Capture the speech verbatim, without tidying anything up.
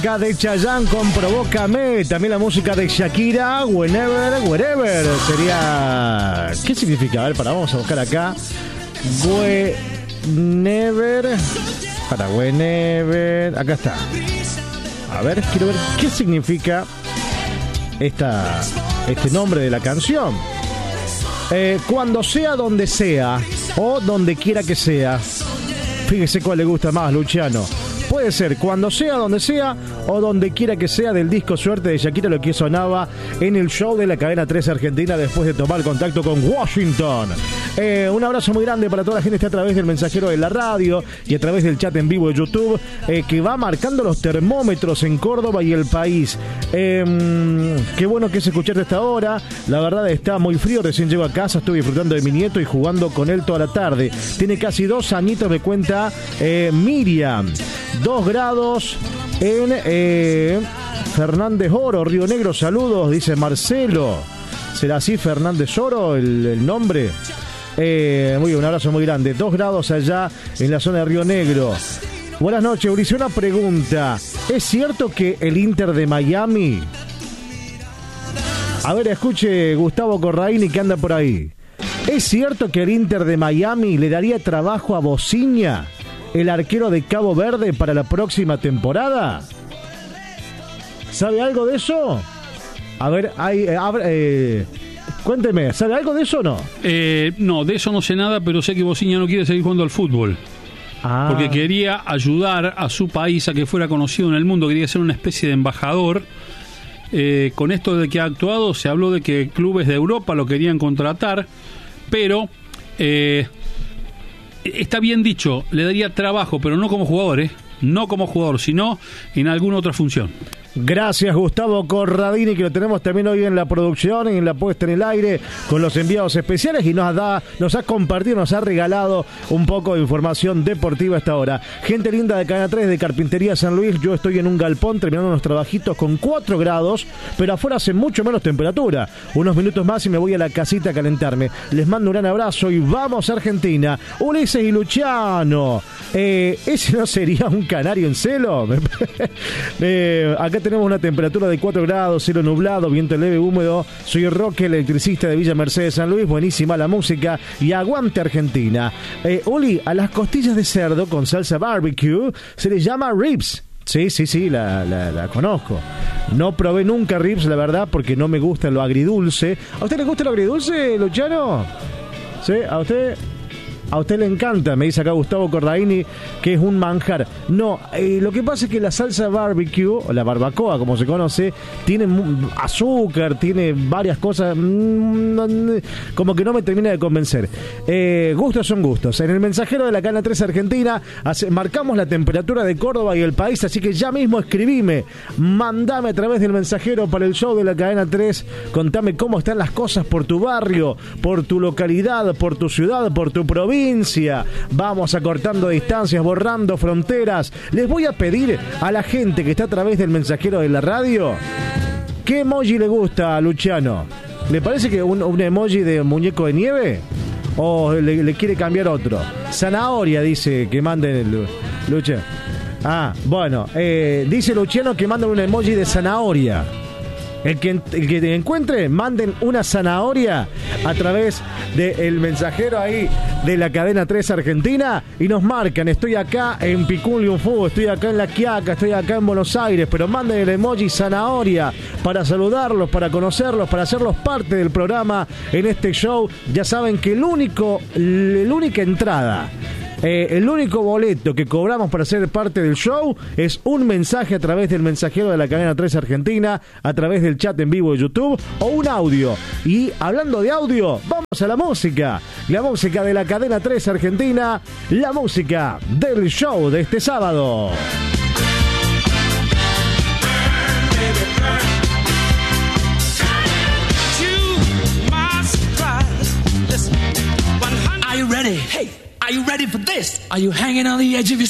Acá de Chayanne con Provócame, también la música de Shakira, Whenever, Wherever, sería... ¿Qué significa? A ver, para, vamos a buscar acá. Whenever, para Whenever, acá está. A ver, quiero ver qué significa esta, este nombre de la canción. Eh, cuando sea, donde sea, o donde quiera que sea. Fíjese cuál le gusta más, Luciano. Puede ser cuando sea, donde sea, o donde quiera que sea, del disco Suerte de Shakira, lo que sonaba en el show de la cadena tres Argentina después de tomar contacto con Washington. Eh, un abrazo muy grande para toda la gente que está a través del mensajero de la radio y a través del chat en vivo de YouTube, eh, que va marcando los termómetros en Córdoba y el país. Eh, qué bueno que es escucharte hasta ahora. La verdad está muy frío, recién llego a casa, estoy disfrutando de mi nieto y jugando con él toda la tarde. Tiene casi dos añitos, me cuenta eh, Miriam. Dos grados en eh, Fernández Oro, Río Negro. Saludos, dice Marcelo. ¿Será así Fernández Oro el, el nombre? Eh, muy bien, un abrazo muy grande. Dos grados allá en la zona de Río Negro. Buenas noches, Ulises. Una pregunta. ¿Es cierto que el Inter de Miami... A ver, escuche Gustavo Corraini que anda por ahí. ¿Es cierto que el Inter de Miami le daría trabajo a Bociña, el arquero de Cabo Verde, para la próxima temporada? ¿Sabe algo de eso? A ver, hay... Eh, eh, cuénteme, ¿sabe algo de eso o no? Eh, no, de eso no sé nada, pero sé que Bociña no quiere seguir jugando al fútbol. Ah. Porque quería ayudar a su país a que fuera conocido en el mundo, quería ser una especie de embajador. Eh, con esto de que ha actuado, se habló de que clubes de Europa lo querían contratar, pero... Eh, está bien dicho, le daría trabajo, pero no como jugador, ¿eh? No como jugador, sino en alguna otra función. Gracias, Gustavo Corradini, que lo tenemos también hoy en la producción, en la puesta en el aire, con los enviados especiales, y nos da, nos ha compartido, nos ha regalado un poco de información deportiva hasta ahora. Gente linda de Cadena tres, de Carpintería San Luis. Yo estoy en un galpón terminando unos trabajitos con cuatro grados, pero afuera hace mucho menos temperatura. Unos minutos más y me voy a la casita a calentarme. Les mando un gran abrazo y vamos a Argentina. Ulises y Luciano, eh, ¿ese no sería un canario en celo? eh, acá tenemos una temperatura de cuatro grados, cielo nublado, viento leve, húmedo. Soy Roque, electricista de Villa Mercedes, San Luis. Buenísima la música y aguante Argentina. Eh, Uli, a las costillas de cerdo con salsa barbecue se les llama ribs. Sí, sí, sí, la, la, la conozco. No probé nunca ribs, la verdad, porque no me gusta lo agridulce. ¿A usted le gusta lo agridulce, Luciano? ¿Sí? ¿A usted? A usted le encanta, me dice acá Gustavo Cordaini, que es un manjar. No, eh, lo que pasa es que la salsa barbecue, o la barbacoa como se conoce, tiene azúcar, tiene varias cosas, mmm, como que no me termina de convencer. Eh, gustos son gustos. En el mensajero de la Cadena tres Argentina hace, marcamos la temperatura de Córdoba y el país, así que ya mismo escribime, mandame a través del mensajero para el show de la Cadena tres, contame cómo están las cosas por tu barrio, por tu localidad, por tu ciudad, por tu provincia. Vamos acortando distancias, borrando fronteras. Les voy a pedir a la gente que está a través del mensajero de la radio, ¿qué emoji le gusta a Luciano? ¿Le parece que un, un emoji de muñeco de nieve? ¿O le, le quiere cambiar otro? Zanahoria dice que manden el Luciano. Ah, bueno, eh, dice Luciano que manden un emoji de zanahoria. El que, el que te encuentre, manden una zanahoria a través del mensajero ahí de la Cadena tres Argentina y nos marcan. Estoy acá en Picunliunfu, estoy acá en La Quiaca, estoy acá en Buenos Aires, pero manden el emoji zanahoria para saludarlos, para conocerlos, para hacerlos parte del programa en este show. Ya saben que el único, la única entrada, Eh, el único boleto que cobramos para ser parte del show es un mensaje a través del mensajero de la Cadena tres Argentina, a través del chat en vivo de YouTube, o un audio. Y hablando de audio, vamos a la música. La música de la Cadena tres Argentina, la música del show de este sábado. Are you ready? Hey! Are you ready for this? Are you hanging on the edge of your